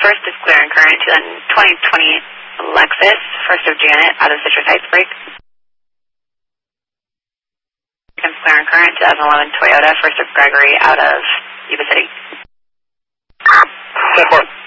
first is clear and current. 2020 Lexus, first of Janet, out of Citrus Heights break. Second clear and current. 2011 Toyota, first of Gregory, out of Yuba City. 10-4.